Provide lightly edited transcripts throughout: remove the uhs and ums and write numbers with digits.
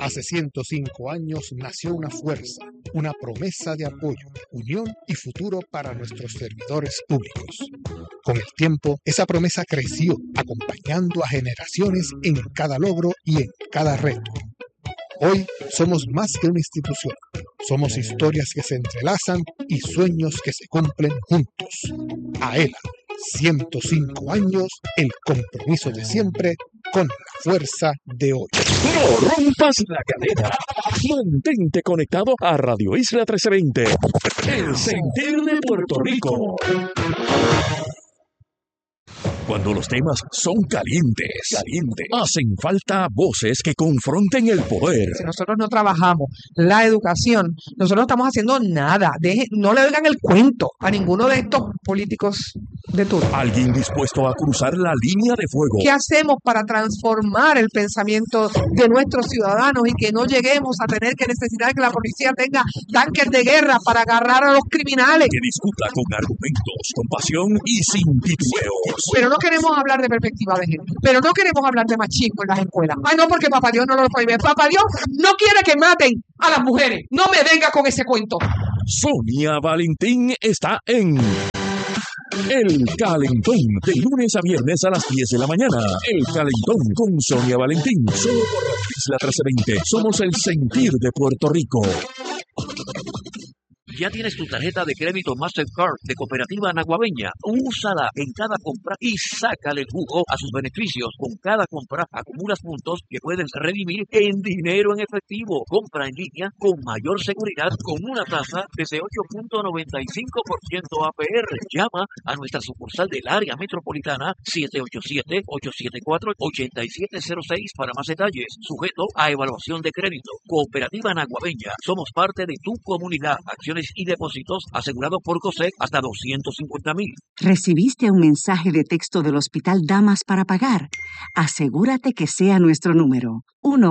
Hace 105 años nació una fuerza, una promesa de apoyo, unión y futuro para nuestros servidores públicos. Con el tiempo, esa promesa creció, acompañando a generaciones en cada logro y en cada reto. Hoy somos más que una institución. Somos historias que se entrelazan y sueños que se cumplen juntos. AELA, 105 años, el compromiso de siempre con la fuerza de hoy. No rompas la cadena. Mantente conectado a Radio Isla 1320. El sentir de Puerto Rico. Cuando los temas son calientes, hacen falta voces que confronten el poder. Si nosotros no trabajamos la educación, nosotros no estamos haciendo nada. No le oigan el cuento a ninguno de estos políticos de turno. Alguien dispuesto a cruzar la línea de fuego. ¿Qué hacemos para transformar el pensamiento de nuestros ciudadanos y que no lleguemos a tener que necesitar que la policía tenga tanques de guerra para agarrar a los criminales? Que discuta con argumentos, con pasión y sin titubeos. Pero no queremos hablar de perspectiva de género. Pero no queremos hablar de machismo en las escuelas. Ay, no, porque Papá Dios no lo prohíbe. Papá Dios no quiere que maten a las mujeres. No me venga con ese cuento. Sonia Valentín está en El Calentón, de lunes a viernes a las 10 de la mañana. El Calentón con Sonia Valentín. Solo por la Isla 1320. Somos el sentir de Puerto Rico. ¿Ya tienes tu tarjeta de crédito Mastercard de Cooperativa Naguabeña? Úsala en cada compra y sácale el jugo a sus beneficios. Con cada compra acumulas puntos que puedes redimir en dinero en efectivo. Compra en línea con mayor seguridad con una tasa desde 8.95% APR. Llama a nuestra sucursal del área metropolitana 787-874-8706 para más detalles. Sujeto a evaluación de crédito. Cooperativa Naguabeña. Somos parte de tu comunidad. Acciones y depósitos asegurados por COSEC hasta $250,000. ¿Recibiste un mensaje de texto del Hospital Damas para pagar? Asegúrate que sea nuestro número.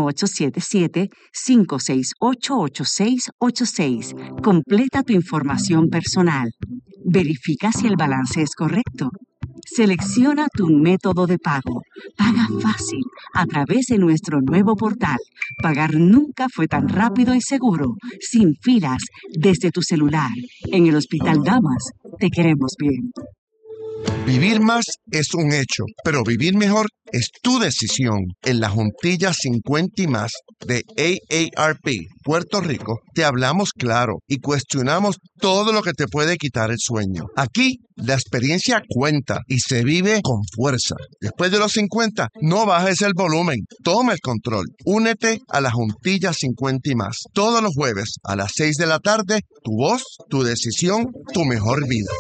1877-568-8686. Completa tu información personal. Verifica si el balance es correcto. Selecciona tu método de pago. Paga fácil a través de nuestro nuevo portal. Pagar nunca fue tan rápido y seguro, sin filas, desde tu celular. En el Hospital Damas, te queremos bien. Vivir más es un hecho, pero vivir mejor es tu decisión. En la Juntilla 50 y más de AARP, Puerto Rico, te hablamos claro y cuestionamos todo lo que te puede quitar el sueño. Aquí, la experiencia cuenta y se vive con fuerza. Después de los 50, no bajes el volumen, toma el control. Únete a la Juntilla 50 y más. Todos los jueves a las 6 de la tarde, tu voz, tu decisión, tu mejor vida.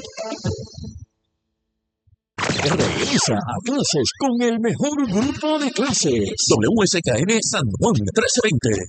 Regresa a clases con el mejor grupo de clases. WSKN San Juan 1320,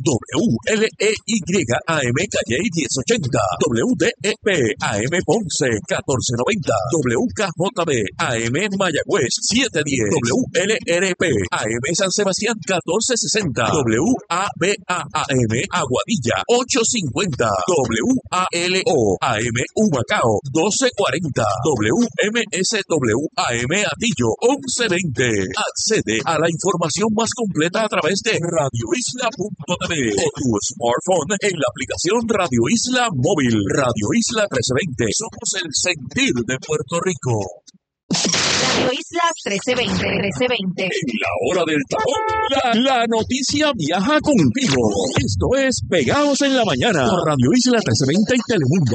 WLEY Calle 1080, WDEP AM Ponce 1490, WKJB AM Mayagüez 710, WLRP AM San Sebastián 1460, WABAM Aguadilla 850, WALO AM Humacao 1240, WMSW AM Atillo 1120. Accede a la información más completa a través de radioisla.tv o tu smartphone en la aplicación Radio Isla Móvil. Radio Isla 1320. Somos el sentir de Puerto Rico. Radio Isla 1320. En la hora del tapón, la noticia viaja contigo. Esto es Pegados en la Mañana por Radio Isla 1320 y Telemundo.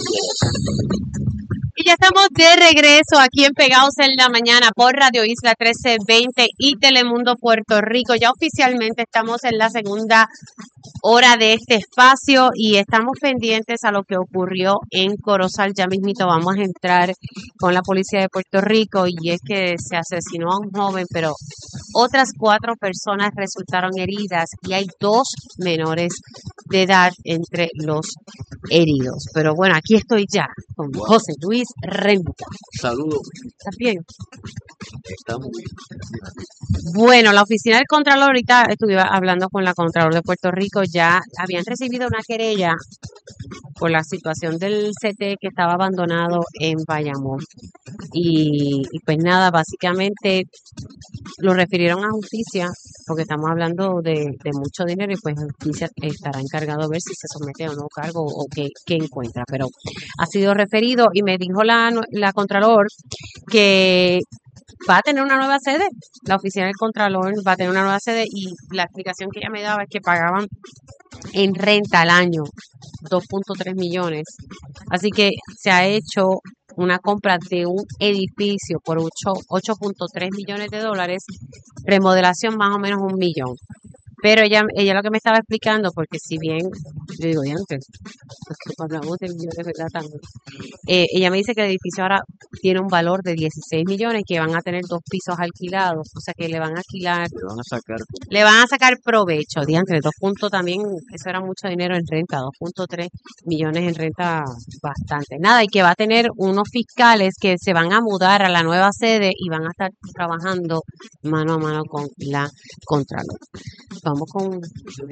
Y ya estamos de regreso aquí en Pegados en la Mañana por Radio Isla 1320 y Telemundo Puerto Rico. Ya oficialmente estamos en la segunda hora de este espacio y estamos pendientes a lo que ocurrió en Corozal. Ya mismito vamos a entrar con la policía de Puerto Rico y es que se asesinó a un joven, pero otras 4 personas resultaron heridas y hay 2 menores de edad entre los heridos. Pero bueno, aquí estoy ya con José Luis Renta. Saludos. ¿Estás bien? Estamos bien. Bueno, la oficina del Contralor, ahorita estuve hablando con la Contralor de Puerto Rico, ya habían recibido una querella por la situación del CT que estaba abandonado en Bayamón. Y pues nada, básicamente lo refirieron a justicia porque estamos hablando de mucho dinero y pues justicia estará encargado de ver si se somete o no cargo o qué encuentra. Pero ha sido referido y me dijo la Contralor que va a tener una nueva sede. La oficina del Contralor va a tener una nueva sede y la explicación que ella me daba es que pagaban en renta al año 2.3 millones. Así que se ha hecho una compra de un edificio por 8.3 millones de dólares, remodelación más o menos 1 millón. Pero ella lo que me estaba explicando, porque si bien, yo digo, ya antes, hablamos de millones, ¿verdad? También. Ella me dice que el edificio ahora tiene un valor de 16 millones, que van a tener 2 pisos alquilados, o sea que le van a alquilar, le van a sacar provecho, diantre, 2 puntos también, eso era mucho dinero en renta, 2.3 millones en renta, bastante. Nada, y que va a tener unos fiscales que se van a mudar a la nueva sede y van a estar trabajando mano a mano con la Contralor. Vamos con...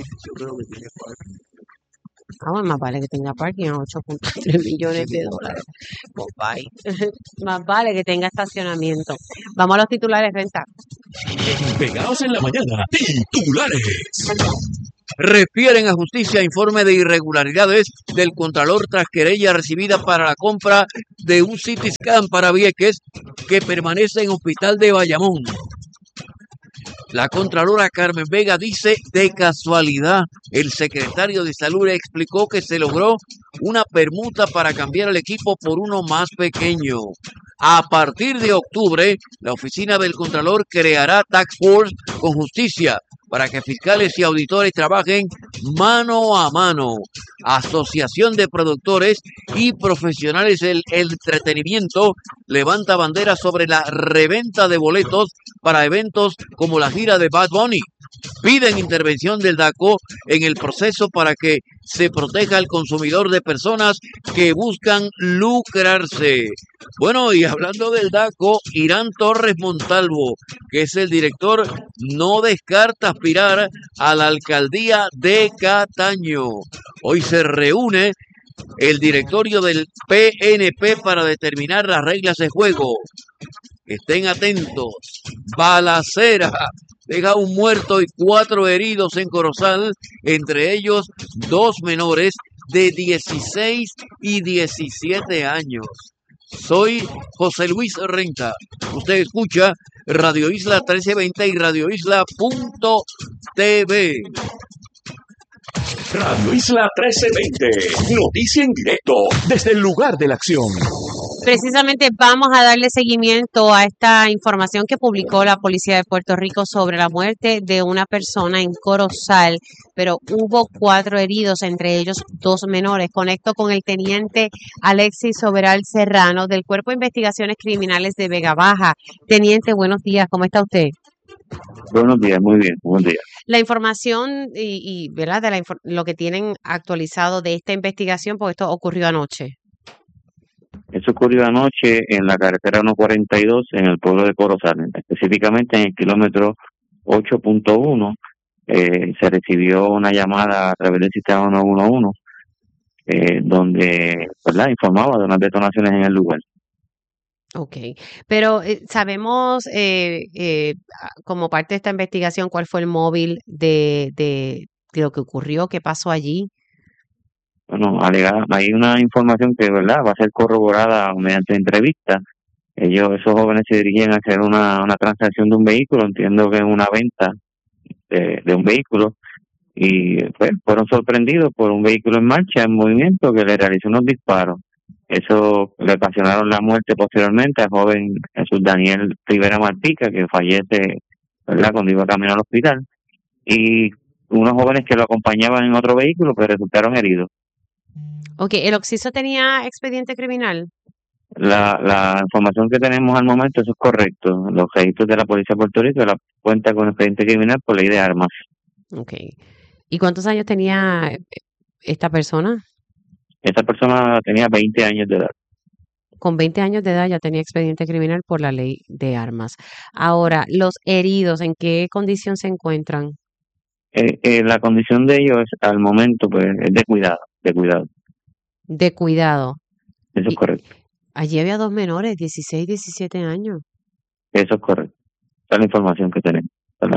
bueno, más vale que tenga parking a 8.3 millones de dólares. Bye. Más vale que tenga estacionamiento. Vamos a los titulares, renta. Pegados en la mañana, titulares. Refieren a justicia informe de irregularidades del Contralor tras querella recibida para la compra de un CT scan para Vieques que permanece en hospital de Bayamón. La Contralora Carmen Vega dice, de casualidad, el secretario de Salud explicó que se logró una permuta para cambiar el equipo por uno más pequeño. A partir de octubre, la oficina del Contralor creará Task Force con justicia para que fiscales y auditores trabajen mano a mano. Asociación de Productores y Profesionales del Entretenimiento levanta bandera sobre la reventa de boletos para eventos como la gira de Bad Bunny. Piden intervención del DACO en el proceso para que se proteja al consumidor de personas que buscan lucrarse. Bueno, y hablando del DACO, Irán Torres Montalvo, que es el director, no descarta aspirar a la alcaldía de Cataño. Hoy se reúne el directorio del PNP para determinar las reglas de juego. Estén atentos. Balacera deja un muerto y 4 heridos en Corozal, entre ellos 2 menores de 16 y 17 años. Soy José Luis Renta. Usted escucha Radio Isla 1320 y radioisla.tv. Radio Isla 1320. Noticia en directo desde el lugar de la acción. Precisamente vamos a darle seguimiento a esta información que publicó la Policía de Puerto Rico sobre la muerte de una persona en Corozal, pero hubo 4 heridos, entre ellos 2 menores. Conecto con el teniente Alexis Soberal Serrano del Cuerpo de Investigaciones Criminales de Vega Baja. Teniente, buenos días, ¿cómo está usted? Buenos días, muy bien, buen día. La información y ¿verdad? De lo que tienen actualizado de esta investigación, porque esto ocurrió anoche. Eso ocurrió anoche en la carretera 142 en el pueblo de Corozal, específicamente en el kilómetro 8.1. Se recibió una llamada a través del sistema 911 donde, ¿verdad?, informaba de unas detonaciones en el lugar. Ok, pero sabemos como parte de esta investigación cuál fue el móvil de lo que ocurrió, qué pasó allí. Bueno, hay una información que, ¿verdad?, va a ser corroborada mediante entrevista. Esos jóvenes se dirigían a hacer una transacción de un vehículo, entiendo que es una venta de un vehículo, y pues fueron sorprendidos por un vehículo en marcha, en movimiento, que le realizó unos disparos. Eso le ocasionaron la muerte posteriormente al joven Jesús Daniel Rivera Martica, que fallece, ¿verdad?, cuando iba camino al hospital, y unos jóvenes que lo acompañaban en otro vehículo, pero resultaron heridos. Ok, ¿el occiso tenía expediente criminal? La información que tenemos al momento, eso es correcto. Los registros de la Policía de Puerto Rico la cuenta con expediente criminal por ley de armas. Ok. ¿Y cuántos años tenía esta persona? Esta persona tenía 20 años de edad. Con 20 años de edad ya tenía expediente criminal por la ley de armas. Ahora, los heridos, ¿en qué condición se encuentran? La condición de ellos al momento pues es de cuidado, de cuidado. De cuidado. Eso es Y correcto. allí había 2 menores, 16 y 17 años. Eso es correcto. Esa es la información que tenemos.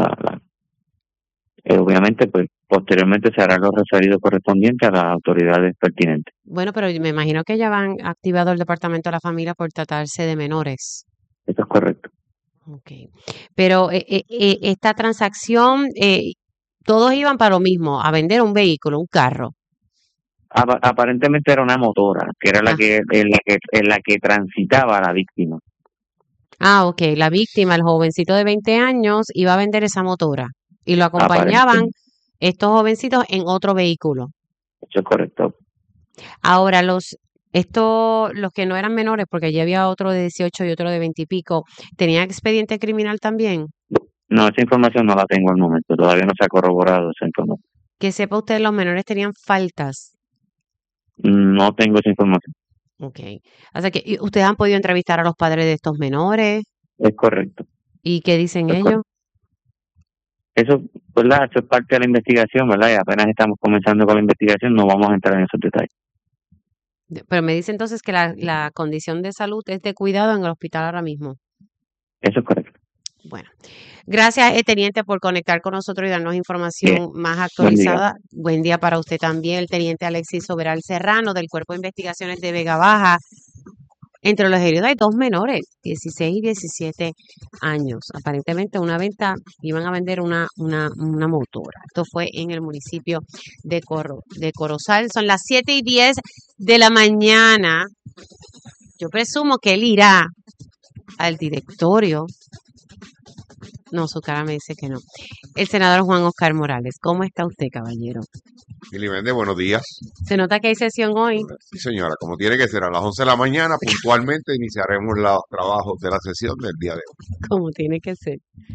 Obviamente, pues posteriormente se harán los referidos correspondientes a las autoridades pertinentes. Bueno, pero me imagino que ya van activado el Departamento de la Familia por tratarse de menores. Eso es correcto. Okay. Pero esta transacción, todos iban para lo mismo, a vender un vehículo, un carro. Aparentemente era una motora, que era Ah, en la que transitaba la víctima. ok. La víctima, el jovencito de 20 años, iba a vender esa motora y lo acompañaban Aparentemente, estos jovencitos en otro vehículo. eso es correcto. Ahora, los que no eran menores, porque allí había otro de 18 y otro de 20 y pico, ¿tenían expediente criminal también? No, esa información no la tengo al momento, todavía no se ha corroborado esa información. Que sepa usted, los menores tenían faltas. No tengo esa información. Ok. O sea que ustedes han podido entrevistar a los padres de estos menores. Es correcto. ¿Y qué dicen Es ellos? correcto. Eso, ¿verdad? Eso es parte de la investigación, ¿verdad? Y apenas estamos comenzando con la investigación, no vamos a entrar en esos detalles. Pero me dice entonces que la condición de salud es de cuidado en el hospital ahora mismo. Eso es correcto. Bueno, gracias, teniente, por conectar con nosotros y darnos Bien, información más buen día. actualizada. Buen día para usted también, el teniente Alexis Soberal Serrano, del Cuerpo de Investigaciones de Vega Baja. Entre los heridos hay 2 menores, 16 y 17 años. Aparentemente iban a vender una motora. Esto fue en el municipio de Corozal. Son las 7:10 de la mañana. Yo presumo que él irá al directorio. No, su cara me dice que no. El senador Juan Oscar Morales. ¿Cómo está usted, caballero? Milibende, buenos días. Se nota que hay sesión hoy. Sí, señora, como tiene que ser a las 11 de la mañana, puntualmente iniciaremos los trabajos de la sesión del día de hoy. Como tiene que ser.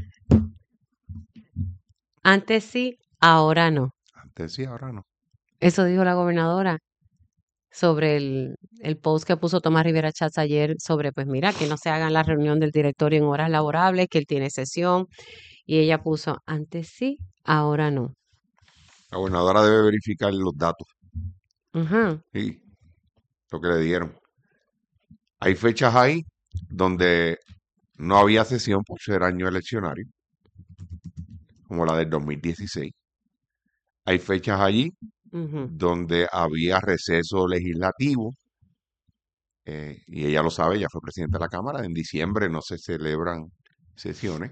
Antes sí, ahora no. Antes sí, ahora no. Eso dijo la gobernadora sobre el post que puso Tomás Rivera Chats ayer sobre, pues mira, que no se hagan la reunión del directorio en horas laborables, que él tiene sesión. Y ella puso, antes sí, ahora no. La gobernadora debe verificar los datos Ajá. y lo que le dieron. Hay fechas ahí donde no había sesión por ser año eleccionario, como la del 2016. Hay fechas allí Ujú. donde había receso legislativo, y ella lo sabe, ella fue presidenta de la Cámara. En diciembre no se celebran sesiones,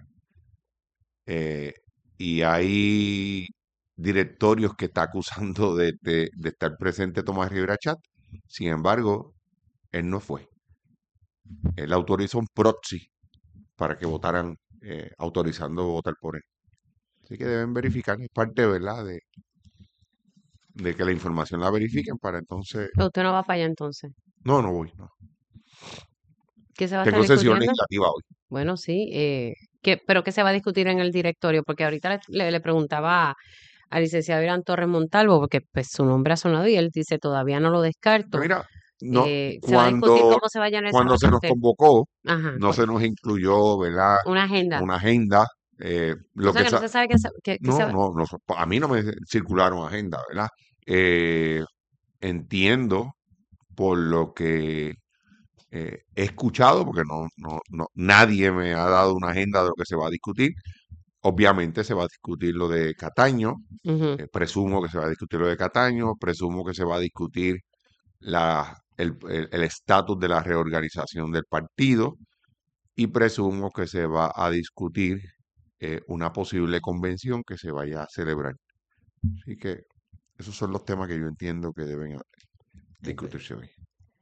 y hay directorios que está acusando de estar presente Tomás Rivera Chat. Sin embargo, él no fue. Él autorizó un proxy para que votaran, autorizando votar por él. Así que deben verificar, es parte, ¿verdad?, de que la información la verifiquen para entonces... Pero usted no va para allá entonces. No, no voy, no. ¿Qué se va a estar Tengo sesión discutiendo? legislativa hoy. Bueno, sí. ¿Pero qué se va a discutir en el directorio? Porque ahorita le preguntaba al licenciado Irán Torres Montalvo, porque pues su nombre ha sonado y él dice, todavía no lo Pero descarto. mira, no, Se va a discutir cómo se va a llenar esa cuando se nos vacante. convocó, Ajá, no se nos incluyó, ¿verdad?, una agenda. una agenda. O Lo sea que que no se sabe qué se no, va. no, no, a mí no me circularon agenda, ¿verdad? Entiendo por lo que he escuchado, porque nadie me ha dado una agenda de lo que se va a discutir. Obviamente se va a discutir lo de Cataño, Ujú. presumo que se va a discutir lo de Cataño, presumo que se va a discutir el estatus de la reorganización del partido, y presumo que se va a discutir una posible convención que se vaya a celebrar. Así que esos son los temas que yo entiendo que deben discutirse hoy.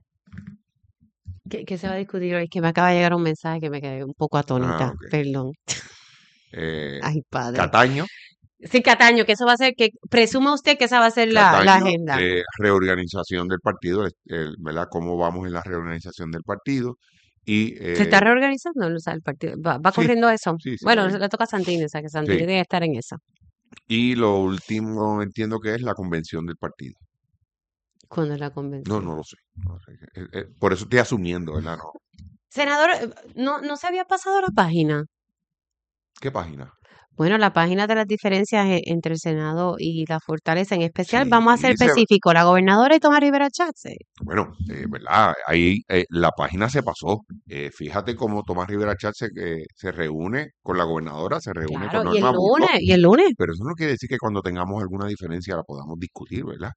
¿Qué se va a discutir hoy? Que me acaba de llegar un mensaje que me quedé un poco atónita. Ok. Perdón. Eh, Ay, padre. Cataño, Sí, Cataño, que eso va a ser, que presuma usted que esa va a ser la Cataño, agenda. reorganización del partido, ¿verdad? Cómo vamos en la reorganización del partido. Y ¿Se está reorganizando? O sea, el partido va sí, corriendo eso. sí, sí, Bueno, ahí, le toca a Santini, o sea, que Santini sí. debe estar en eso. Y lo último entiendo que es la convención del partido. ¿Cuándo es la No, convención? no lo sé. No sé. Por eso estoy asumiendo, ¿verdad? No. Senador, ¿no se había pasado la página? ¿Qué página? Bueno, la página de las diferencias entre el Senado y la Fortaleza en especial, vamos a ser Sí, específicos, la gobernadora y Tomás Rivera Chatz. bueno, ¿verdad? Ahí la página se pasó. Fíjate cómo Tomás Rivera Chatz se reúne con la gobernadora, se reúne con Claro, Norma Burgos, y el lunes. pero eso no quiere decir que cuando tengamos alguna diferencia la podamos discutir, ¿verdad?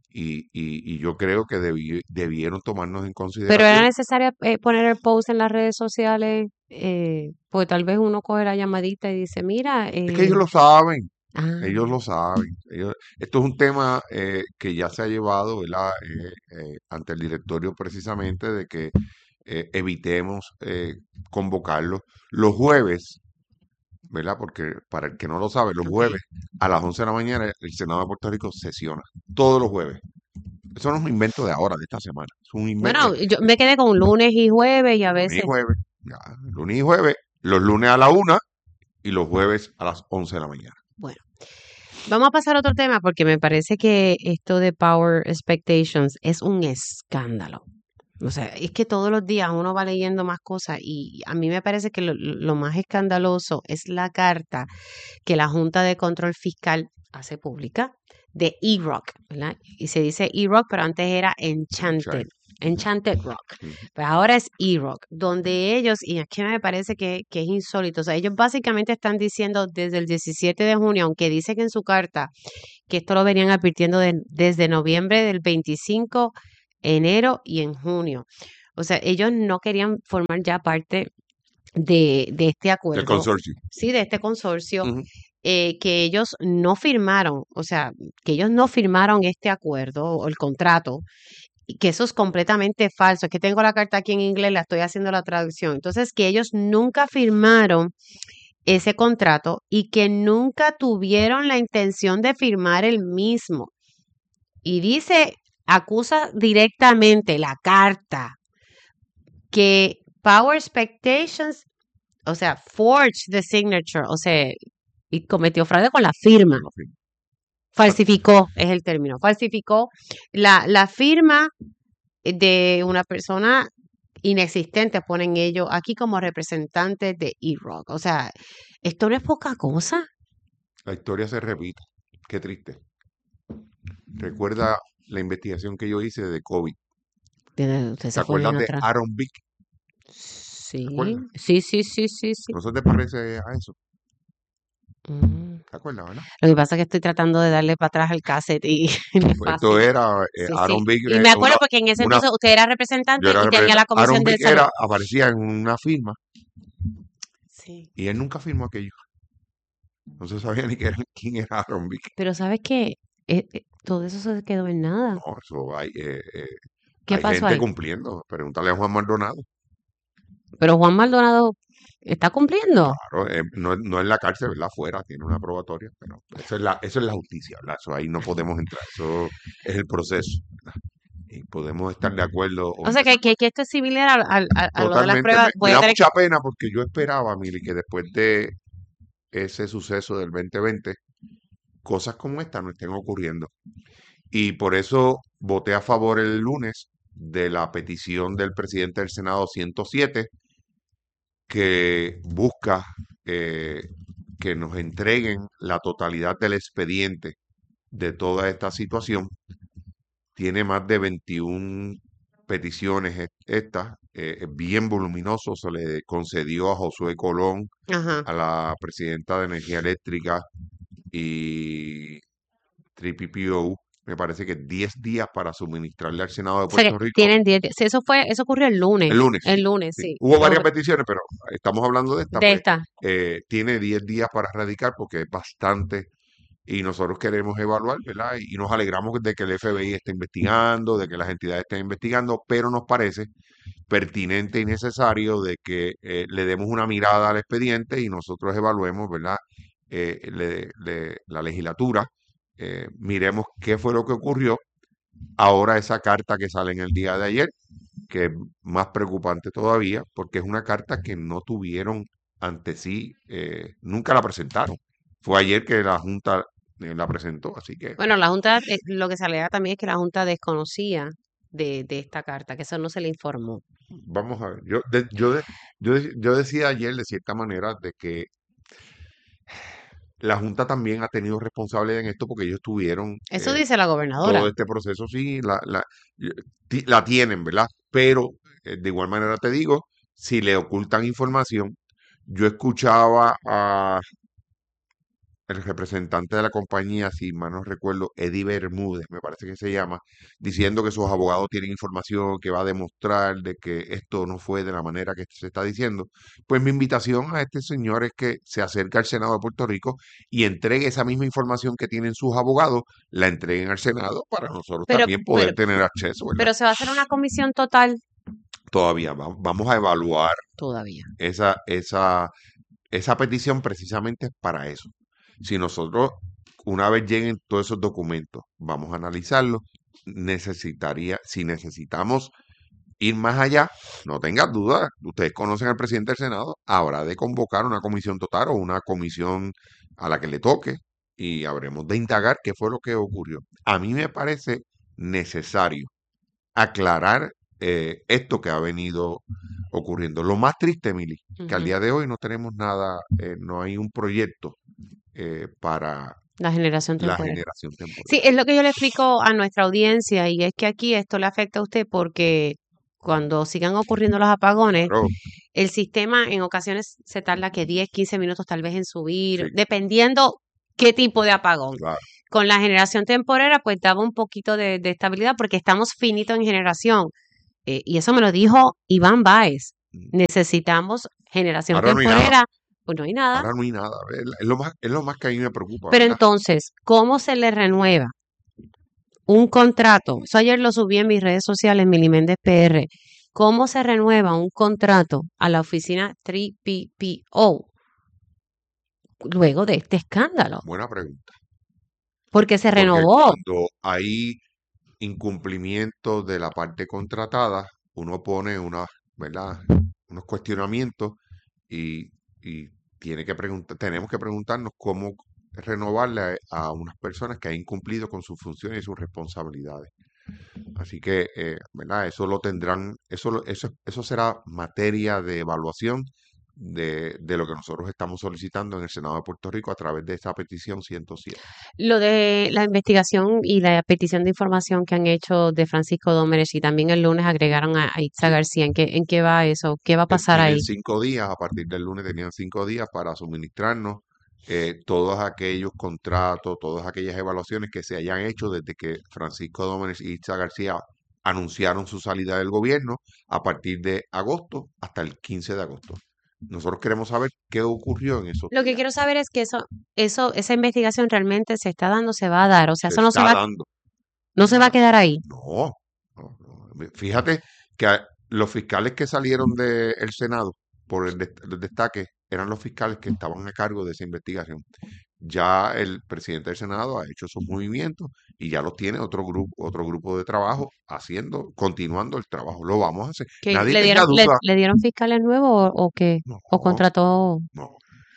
Y yo creo que debieron tomarnos en Pero era consideración. necesario poner el post en las redes sociales, pues tal vez uno coge la llamadita y dice, mira, Es que ellos lo saben. ah, Ellos lo saben. Esto es un tema que ya se ha llevado, ¿verdad? Ante el directorio precisamente de que evitemos convocarlos los jueves, ¿verdad? Porque para el que no lo sabe, los ok. jueves a las 11 de la mañana el Senado de Puerto Rico sesiona. Todos los jueves. Eso no es un invento de ahora, de esta semana. Es un invento Bueno, yo me quedé con lunes y jueves y a lunes y veces, jueves. Ya, lunes y jueves. Los lunes a la 1 y los jueves a las 11 de la mañana. bueno. Vamos a pasar a otro tema porque me parece que esto de Power Expectations es un escándalo. O sea, es que todos los días uno va leyendo más cosas y a mí me parece que lo más escandaloso es la carta que la Junta de Control Fiscal hace pública de E-Rock, ¿verdad? Y se dice E-Rock, pero antes era Enchanted Rock. Ujú. Pues ahora es E-Rock, donde ellos, y aquí me parece que es insólito, o sea, ellos básicamente están diciendo desde el 17 de junio, aunque dice que en su carta que esto lo venían advirtiendo desde noviembre del 25, enero y en junio. O sea, ellos no querían formar ya parte de este Del acuerdo, consorcio. sí, de este consorcio, Ujú. que ellos no firmaron, o sea, que ellos no firmaron este acuerdo o el contrato, y que eso es completamente falso. Es que tengo la carta aquí en inglés, la estoy haciendo la traducción. Entonces, que ellos nunca firmaron ese contrato y que nunca tuvieron la intención de firmar el mismo. Y dice, acusa directamente la carta que Power Expectations, o sea, forged the signature, o sea, y cometió fraude con la firma. No, sí. Falsificó, es el término, falsificó la firma de una persona inexistente, ponen ellos aquí como representantes de E-Rock. O sea, esto no es poca cosa. La historia se repite. Qué triste. Recuerda la investigación que yo hice de COVID. Usted ¿Te se fue bien acuerdas de atrás. Aaron Vick? Sí, ¿Te acuerdas? sí. ¿No se te parece a eso? Mm. ¿Te acuerdas, verdad? Lo que pasa es que estoy tratando de darle para atrás el cassette y no es Pues esto fácil. era Sí, Aaron sí. Vick. Y me acuerdo porque en ese una, entonces usted era yo representante era y tenía la representante. Aaron Comisión de Vick Salud. aparecía en una firma Sí. y él nunca firmó aquello. No se sabía ni quién era Aaron Vick. Pero ¿sabes qué? Todo eso se quedó en nada. No, eso ¿Qué hay pasó gente ahí? cumpliendo. Pregúntale a Juan Maldonado. Pero Juan Maldonado está cumpliendo. Claro, no en la cárcel, ¿verdad? Afuera, tiene una probatoria, pero eso es la justicia, ¿verdad? Eso ahí no podemos entrar, eso es el proceso, ¿verdad? Y podemos estar de acuerdo o O sea, que esto es similar a lo de las totalmente. pruebas. Me Voy a da tener mucha pena porque yo esperaba, Mili, que después de ese suceso del 2020, cosas como esta no estén ocurriendo. Y por eso voté a favor el lunes de la petición del presidente del Senado 107, que busca que nos entreguen la totalidad del expediente de toda esta situación. Tiene más de 21 peticiones esta, es bien voluminoso, se le concedió a Josué Colón, Ajá. a la presidenta de Energía Eléctrica y PPO, me parece que 10 días para suministrarle al Senado de O sea, que Puerto Rico. tienen 10 días. Sí, eso ocurrió el lunes. El lunes, El sí, lunes, sí. sí. Hubo varias peticiones, pero estamos hablando de esta, De pues esta. tiene 10 días para radicar porque es bastante y nosotros queremos evaluar, ¿verdad? Y nos alegramos de que el FBI esté investigando, de que las entidades estén investigando, pero nos parece pertinente y necesario de que le demos una mirada al expediente y nosotros evaluemos, ¿verdad? La legislatura, miremos qué fue lo que ocurrió. Ahora esa carta que sale en el día de ayer, que es más preocupante todavía, porque es una carta que no tuvieron ante sí, nunca la presentaron. Fue ayer que la Junta la presentó, así que Bueno, la Junta, lo que se alega también es que la Junta desconocía de esta carta, que eso no se le informó. vamos a ver. Yo decía ayer de cierta manera de que la Junta también ha tenido responsabilidad en esto porque ellos tuvieron Eso dice la gobernadora. todo este proceso, sí, la tienen, ¿verdad? Pero de igual manera te digo, si le ocultan información, yo escuchaba a el representante de la compañía, si mal no recuerdo, Eddie Bermúdez, me parece que se llama, diciendo que sus abogados tienen información que va a demostrar de que esto no fue de la manera que se está diciendo. Pues mi invitación a este señor es que se acerque al Senado de Puerto Rico y entregue esa misma información que tienen sus abogados, la entreguen al Senado para nosotros Pero, también poder pero, tener acceso, ¿verdad? pero se va a hacer una comisión total Todavía vamos a evaluar todavía. esa petición precisamente para eso. Si nosotros, una vez lleguen todos esos documentos, vamos a analizarlos, si necesitamos ir más allá, no tengas duda, ustedes conocen al presidente del Senado, habrá de convocar una comisión total o una comisión a la que le toque y habremos de indagar qué fue lo que ocurrió. A mí me parece necesario aclarar esto que ha venido ocurriendo. Lo más triste, Emily, que al día de hoy no tenemos nada, no hay un proyecto para La generación la temporal. generación temporal. Sí, es lo que yo le explico a nuestra audiencia y es que aquí esto le afecta a usted porque cuando sigan ocurriendo los apagones, Claro, el sistema en ocasiones se tarda que 10, 15 minutos tal vez en subir, sí, dependiendo qué tipo de apagón. claro. Con la generación temporera, pues daba un poquito de estabilidad porque estamos finitos en generación. Y eso me lo dijo Iván Báez. Necesitamos generación Ahora no hay nada. temporera. Pues no hay nada. Ahora no hay nada. Es lo más que a mí me preocupa, Pero ¿verdad? entonces, ¿cómo se le renueva un contrato? Eso ayer lo subí en mis redes sociales, Mili Méndez PR. ¿Cómo se renueva un contrato a la oficina 3PPO luego de este escándalo? Buena pregunta. Porque se Porque renovó. cuando hay incumplimiento de la parte contratada, uno pone ¿verdad? Unos cuestionamientos y tenemos que preguntarnos cómo renovarle a unas personas que han incumplido con sus funciones y sus responsabilidades. Así que, ¿verdad? Eso lo tendrán, eso será materia de evaluación de lo que nosotros estamos solicitando en el Senado de Puerto Rico a través de esta petición 107. Lo de la investigación y la petición de información que han hecho de Francisco Dómenes y también el lunes agregaron a Itza Sí. García, ¿en qué va eso? ¿Qué va a pasar Tienen ahí? 5 días, a partir del lunes tenían 5 días para suministrarnos todos aquellos contratos, todas aquellas evaluaciones que se hayan hecho desde que Francisco Dómenes y Itza García anunciaron su salida del gobierno a partir de agosto hasta el 15 de agosto. Nosotros queremos saber qué ocurrió en esos Lo que días. quiero saber es que esa investigación realmente se está dando, se va a dar. O sea, Se eso no se está va, dando. no se va a quedar ahí. No, no. Fíjate que los fiscales que salieron del Senado por el destaque eran los fiscales que estaban a cargo de esa investigación. Ya el presidente del Senado ha hecho sus movimientos y ya los tiene otro grupo de trabajo continuando el trabajo. Lo vamos a hacer. ¿Que Nadie le tenga dieron, le, duda. le dieron fiscales nuevos o qué? No, ¿O contrató no.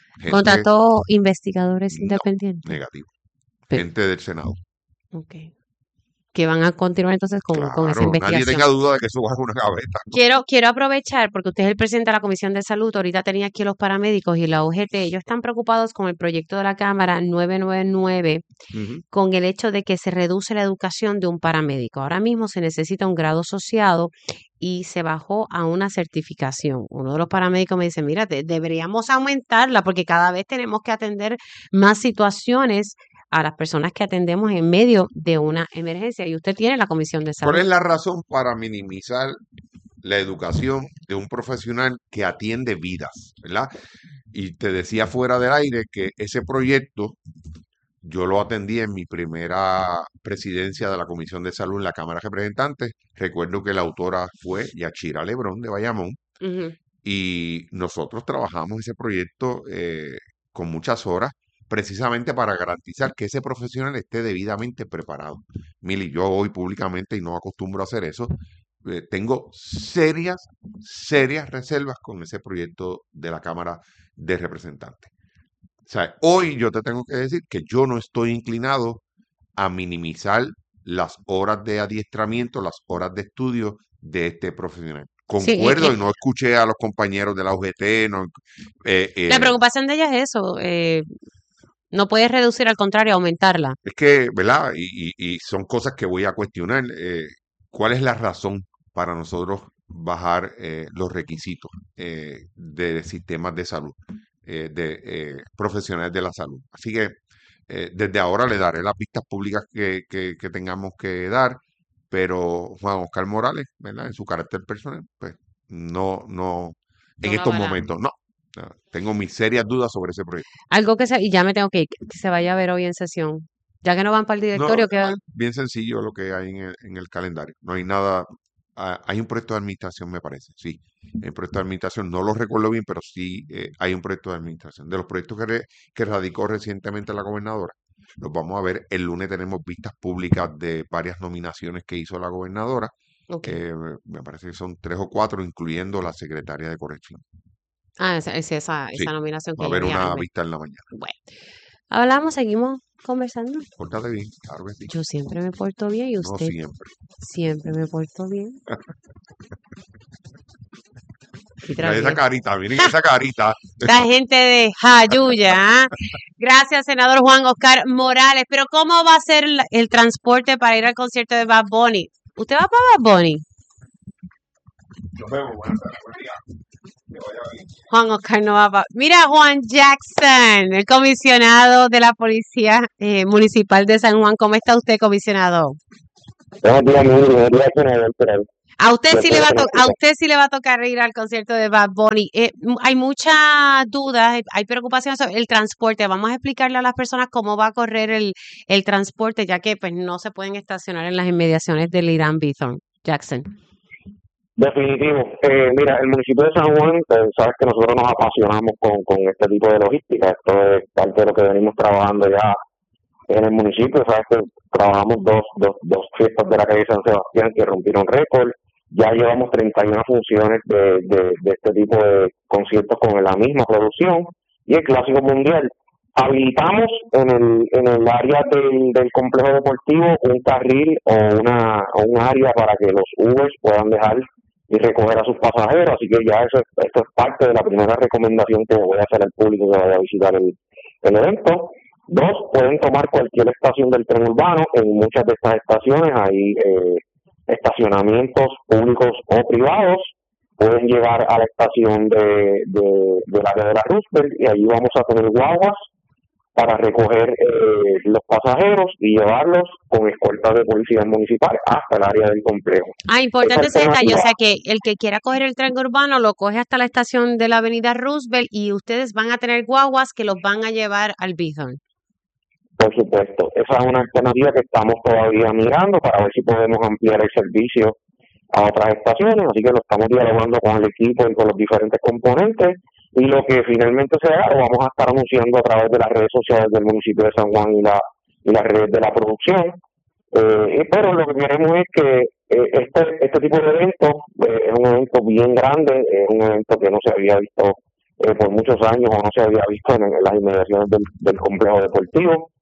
investigadores No, independientes? negativo. Pero, Gente del Senado. ok. Que van a continuar entonces con esa Claro, nadie investigación. tenga duda de que eso va a ser una gaveta. Quiero aprovechar, porque usted es el presidente de la Comisión de Salud, ahorita tenía aquí los paramédicos y la UGT, ellos están preocupados con el proyecto de la Cámara 999, Ujú. con el hecho de que se reduce la educación de un paramédico. Ahora mismo se necesita un grado asociado y se bajó a una certificación. Uno de los paramédicos me dice, mira, deberíamos aumentarla porque cada vez tenemos que atender más situaciones a las personas que atendemos en medio de una emergencia. Y usted tiene la Comisión de ¿Cuál Salud. es la razón para minimizar la educación de un profesional que atiende vidas, ¿verdad? Y te decía fuera del aire que ese proyecto yo lo atendí en mi primera presidencia de la Comisión de Salud en la Cámara de Representantes. Recuerdo que la autora fue Yachira Lebrón de Bayamón Ujú. y nosotros trabajamos ese proyecto con muchas horas precisamente para garantizar que ese profesional esté debidamente preparado. Mili, yo hoy públicamente, y no acostumbro a hacer eso, tengo serias reservas con ese proyecto de la Cámara de Representantes. O sea, hoy yo te tengo que decir que yo no estoy inclinado a minimizar las horas de adiestramiento, las horas de estudio de este profesional. Sí, Concuerdo y no escuché a los compañeros de la UGT. la preocupación de ella es eso. No puedes reducir, al contrario, aumentarla. Es que, ¿verdad? Y son cosas que voy a cuestionar. ¿Cuál es la razón para nosotros bajar los requisitos de sistemas de salud, de profesionales de la salud? Así que desde ahora le daré las vistas públicas que tengamos que dar, pero Juan Oscar Morales, ¿verdad? En su carácter personal, pues no, en No lo estos avala. momentos, no. Tengo mis serias dudas sobre ese proyecto. Algo y ya me tengo que ir, que se vaya a ver hoy en sesión. Ya que no van para el No, directorio, quedan. bien sencillo lo que hay en el calendario. No hay nada. Hay un proyecto de administración, me parece. Sí, hay un proyecto de administración. No lo recuerdo bien, pero sí hay un proyecto de administración. De los proyectos que radicó recientemente la gobernadora, los vamos a ver. El lunes tenemos vistas públicas de varias nominaciones que hizo la gobernadora. Ok. Me parece que son 3 o 4, incluyendo la secretaria de corrección. Ah, esa Sí, nominación va a que haber ella una había. vista en la mañana. Bueno, hablamos, seguimos conversando. Pórtate bien, claro que sí. Yo siempre me porto bien y No usted siempre. siempre me porto bien. Y Mira esa travieso. carita, miren esa carita. La gente de Jayuya. ¿Ah? Gracias, senador Juan Oscar Morales. Pero ¿cómo va a ser el transporte para ir al concierto de Bad Bunny? ¿Usted va para Bad Bunny? Nos vemos, buenas tardes, buen día. Que vaya bien. Juan Oscar no va para... Mira, Juan Jackson, el comisionado de la Policía Municipal de San Juan. ¿Cómo está usted, comisionado? Buenos días, buenos días, senador. A usted sí le va a tocar ir al concierto de Bad Bunny. Hay muchas dudas, hay preocupaciones sobre el transporte. Vamos a explicarle a las personas cómo va a correr el transporte, ya que pues no se pueden estacionar en las inmediaciones del Irán Bithorn. Jackson. Definitivo. Mira, el municipio de San Juan, sabes que nosotros nos apasionamos con este tipo de logística. Esto es parte de lo que venimos trabajando ya en el municipio. Sabes que trabajamos dos fiestas de la calle San Sebastián que rompieron récord. Ya llevamos 31 funciones de este tipo de conciertos con la misma producción y el Clásico Mundial. Habilitamos en el área del complejo deportivo un carril o un área para que los Ubers puedan dejar y recoger a sus pasajeros, así que ya esto es parte de la primera recomendación que voy a hacer al público que vaya a visitar el evento. 2, pueden tomar cualquier estación del tren urbano. En muchas de estas estaciones hay estacionamientos públicos o privados. Pueden llegar a la estación del área de la Roosevelt y allí vamos a tener guaguas para recoger los pasajeros y llevarlos con escoltas de policía municipal hasta el área del complejo. Importante ese detalle, o sea que el que quiera coger el tren urbano lo coge hasta la estación de la avenida Roosevelt y ustedes van a tener guaguas que los van a llevar al Bithorn. Por supuesto, esa es una alternativa que estamos todavía mirando para ver si podemos ampliar el servicio a otras estaciones, así que lo estamos dialogando con el equipo y con los diferentes componentes, y lo que finalmente se haga lo vamos a estar anunciando a través de las redes sociales del municipio de San Juan y las redes de la producción. Pero lo que queremos es que este tipo de evento es un evento bien grande, es un evento que no se había visto por muchos años o no se había visto en las inmediaciones del complejo deportivo.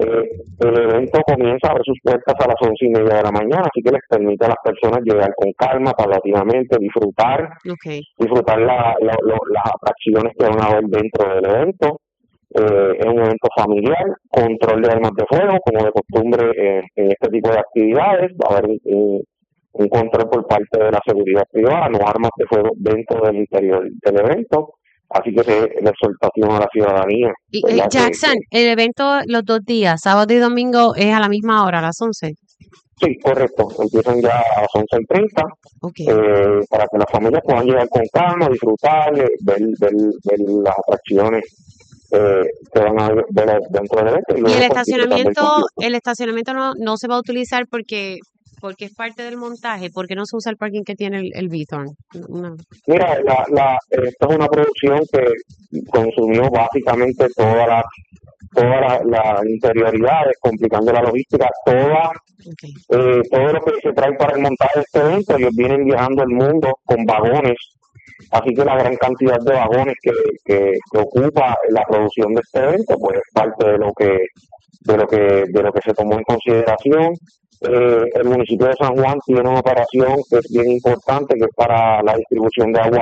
El evento comienza a abrir sus puertas a las 11:30 de la mañana, así que les permite a las personas llegar con calma, paulatinamente, disfrutar las atracciones que van a haber dentro del evento. Es un evento familiar, control de armas de fuego, como de costumbre en este tipo de actividades. Va a haber un control por parte de la seguridad privada, no armas de fuego dentro del interior del evento. Así que la exhortación a la ciudadanía. Y Jackson, el evento los 2 días, sábado y domingo, es a la misma hora, a las 11. Sí, correcto. Empiezan ya a las 11:30 para que las familias puedan llegar con calma, disfrutar, ver las atracciones que van a ver dentro del evento. Y el estacionamiento no se va a utilizar porque es parte del montaje. ¿Por qué no se usa el parking que tiene el Bithorn? Mira, esta es una producción que consumió básicamente todas las interioridades, complicando la logística, todo lo que se trae para el montaje de este evento. Ellos vienen viajando el mundo con vagones, así que la gran cantidad de vagones que ocupa la producción de este evento pues es parte de lo que se tomó en consideración. El municipio de San Juan tiene una operación que es bien importante, que es para la distribución de agua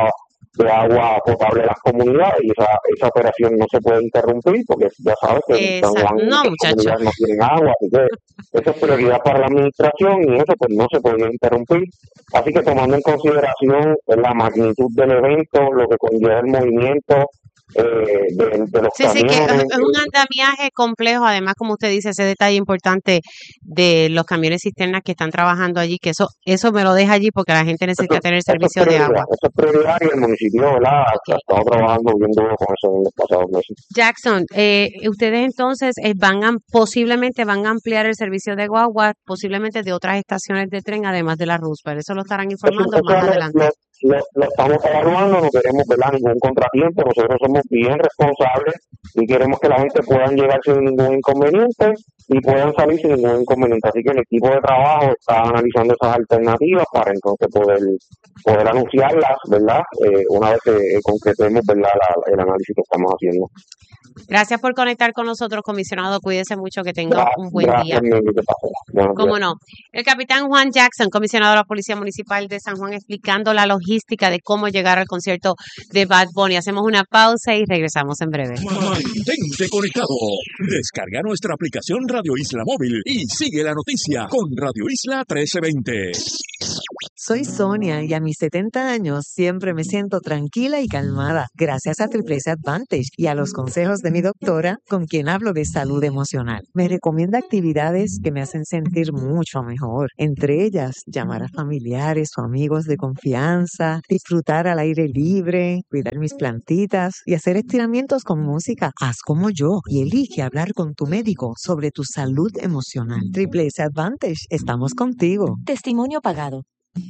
de agua potable a las comunidades, y esa operación no se puede interrumpir porque ya sabes que en San Juan No, muchas muchacho. comunidades no tienen agua, así que eso es prioridad para la administración y eso pues no se podía interrumpir. Así que tomando en consideración la magnitud del evento, lo que conlleva el movimiento de los Sí, sí, que camiones, es un andamiaje complejo. Además, como usted dice, ese detalle importante de los camiones cisternas que están trabajando allí, que eso me lo deja allí porque la gente necesita tener eso es servicio de prioridad, agua. eso es prioridad y el municipio, ¿verdad? Ha estado trabajando bien duro con eso en los pasados meses. Jackson, ustedes entonces posiblemente van a ampliar el servicio de guagua, posiblemente de otras estaciones de tren, además de la Roosevelt. Eso lo estarán informando Eso más adelante. lo estamos evaluando, no queremos, ¿verdad?, ningún contratiempo. Nosotros somos bien responsables y queremos que la gente pueda llegar sin ningún inconveniente y puedan salir sin ningún inconveniente. Así que el equipo de trabajo está analizando esas alternativas para entonces poder anunciarlas, ¿verdad?, una vez que concretemos, ¿verdad?, el análisis que estamos haciendo. Gracias por conectar con nosotros, comisionado. Cuídese mucho, que tenga un buen día. Gracias, Mili, que pase. Buenos ¿Cómo días. no? El capitán Juan Jackson, comisionado de la Policía Municipal de San Juan, explicando la logística de cómo llegar al concierto de Bad Bunny. Hacemos una pausa y regresamos en breve. Mantente conectado. Descarga nuestra aplicación Radio Isla Móvil y sigue la noticia con Radio Isla 1320. Soy Sonia y a mis 70 años siempre me siento tranquila y calmada gracias a Triple S Advantage y a los consejos de mi doctora, con quien hablo de salud emocional. Me recomienda actividades que me hacen sentir mucho mejor, entre ellas llamar a familiares o amigos de confianza, disfrutar al aire libre, cuidar mis plantitas y hacer estiramientos con música. Haz como yo y elige hablar con tu médico sobre tu salud emocional. Triple S Advantage, estamos contigo. Testimonio pagado.